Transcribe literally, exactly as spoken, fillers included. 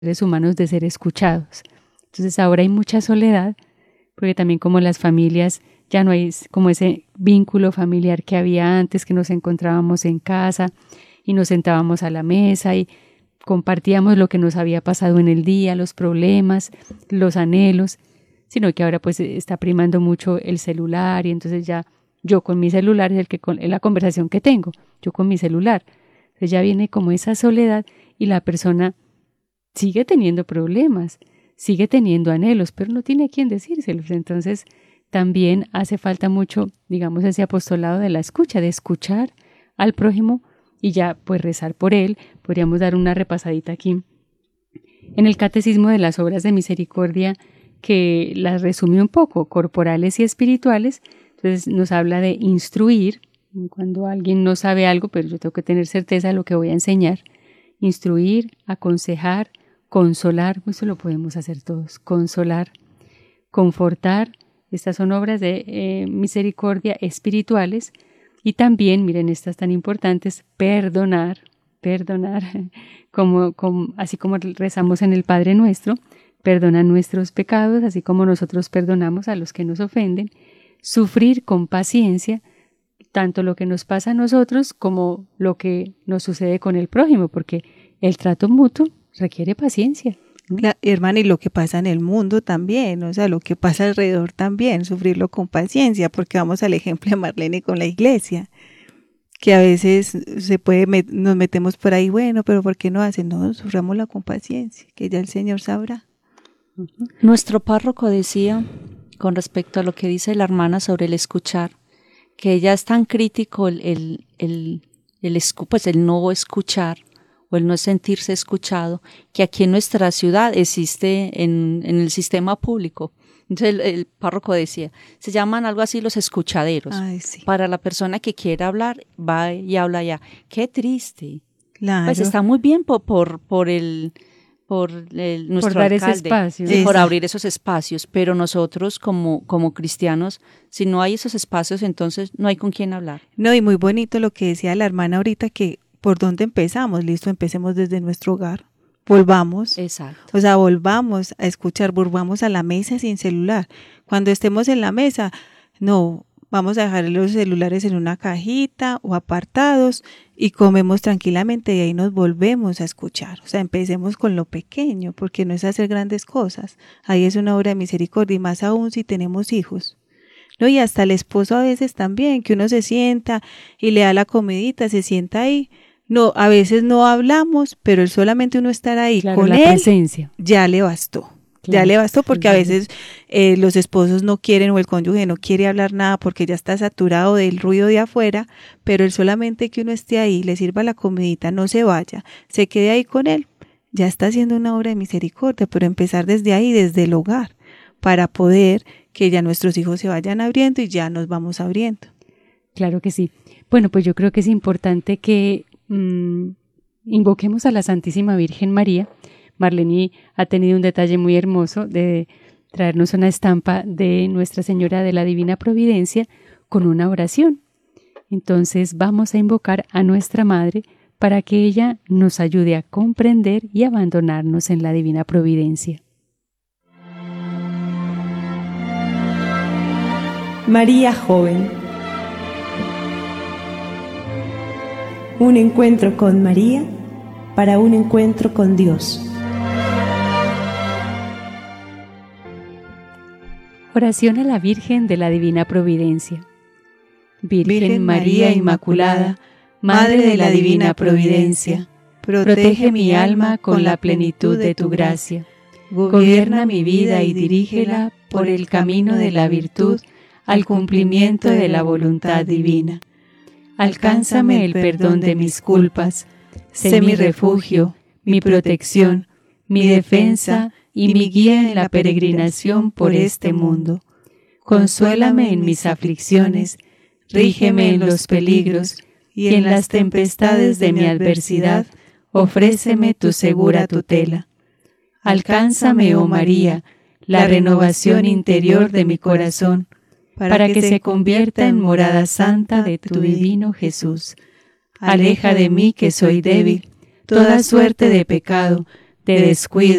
seres humanos de ser escuchados. Entonces ahora hay mucha soledad, porque también como las familias ya no hay como ese vínculo familiar que había antes, que nos encontrábamos en casa y nos sentábamos a la mesa y compartíamos lo que nos había pasado en el día, los problemas, los anhelos, sino que ahora pues está primando mucho el celular y entonces ya yo con mi celular es, el que con, es la conversación que tengo, yo con mi celular. Entonces ya viene como esa soledad y la persona sigue teniendo problemas, sigue teniendo anhelos, pero no tiene a quién decírselos. Entonces también hace falta mucho, digamos, ese apostolado de la escucha, de escuchar al prójimo y ya pues rezar por él. Podríamos dar una repasadita aquí en el Catecismo de las Obras de Misericordia, que las resume un poco, corporales y espirituales. Entonces nos habla de instruir, cuando alguien no sabe algo, pero yo tengo que tener certeza de lo que voy a enseñar. Instruir, aconsejar, consolar, eso lo podemos hacer todos, consolar, confortar. Estas son obras de eh, misericordia espirituales. Y también, miren, estas tan importantes, perdonar, perdonar, como, como, así como rezamos en el Padre Nuestro, perdona nuestros pecados, así como nosotros perdonamos a los que nos ofenden, sufrir con paciencia, tanto lo que nos pasa a nosotros como lo que nos sucede con el prójimo, porque el trato mutuo requiere paciencia. La, hermana, y lo que pasa en el mundo también, o sea, lo que pasa alrededor también, sufrirlo con paciencia, porque vamos al ejemplo de Marlene con la iglesia, que a veces se puede, met, nos metemos por ahí, bueno, pero ¿por qué no hacen? No, sufrámosla con paciencia, que ya el Señor sabrá. Uh-huh. Nuestro párroco decía, con respecto a lo que dice la hermana sobre el escuchar, que ya es tan crítico el, el, el, el, el, pues el no escuchar, o el no sentirse escuchado, que aquí en nuestra ciudad existe en, en el sistema público. Entonces el, el párroco decía, se llaman algo así los escuchaderos. Ay, sí. Para la persona que quiera hablar, va y habla allá. Qué triste. Claro. Pues está muy bien por, por, por el... por el, nuestro por dar alcalde, ese espacio, sí, por abrir esos espacios, pero nosotros como, como cristianos, si no hay esos espacios, entonces no hay con quién hablar. No, y muy bonito lo que decía la hermana ahorita, que ¿por dónde empezamos? Listo, empecemos desde nuestro hogar. Volvamos. Exacto. O sea, volvamos a escuchar, volvamos a la mesa sin celular. Cuando estemos en la mesa, no, vamos a dejar los celulares en una cajita o apartados y comemos tranquilamente y ahí nos volvemos a escuchar. O sea, empecemos con lo pequeño, porque no es hacer grandes cosas. Ahí es una obra de misericordia y más aún si tenemos hijos. No, y hasta el esposo a veces también, que uno se sienta y le da la comidita, se sienta ahí. No, a veces no hablamos, pero solamente uno estar ahí claro, con la él, presencia. ya le bastó. Claro, ya le bastó porque a veces eh, los esposos no quieren o el cónyuge no quiere hablar nada porque ya está saturado del ruido de afuera, pero el solamente que uno esté ahí, le sirva la comidita, no se vaya, se quede ahí con él, ya está haciendo una obra de misericordia, pero empezar desde ahí, desde el hogar, para poder que ya nuestros hijos se vayan abriendo y ya nos vamos abriendo. Claro que sí. Bueno, pues yo creo que es importante que mmm, invoquemos a la Santísima Virgen María. Marlene ha tenido un detalle muy hermoso de traernos una estampa de Nuestra Señora de la Divina Providencia con una oración. Entonces vamos a invocar a nuestra Madre para que ella nos ayude a comprender y abandonarnos en la Divina Providencia. María joven. Un encuentro con María para un encuentro con Dios. Oración a la Virgen de la Divina Providencia. Virgen, Virgen María Inmaculada, Madre de la Divina Providencia, protege mi alma con la plenitud de tu gracia. Gobierna mi vida y dirígela por el camino de la virtud al cumplimiento de la voluntad divina. Alcánzame el perdón de mis culpas, sé mi refugio, mi protección, mi defensa y mi guía en la peregrinación por este mundo. Consuélame en mis aflicciones, rígeme en los peligros y en las tempestades de mi adversidad, ofréceme tu segura tutela. Alcánzame, oh María, la renovación interior de mi corazón, para que se convierta en morada santa de tu divino Jesús. Aleja de mí, que soy débil, toda suerte de pecado, de descuido